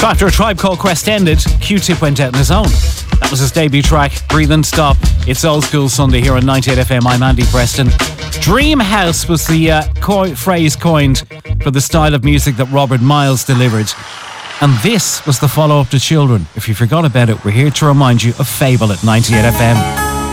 So after A Tribe Called Quest ended, Q-Tip went out on his own. That was his debut track, Breathe and Stop. It's Old School Sunday here on 98 FM. I'm Andy Preston. Dream House was the phrase coined for the style of music that Robert Miles delivered. And this was the follow-up to Children. If you forgot about it, we're here to remind you of Fable at 98 FM.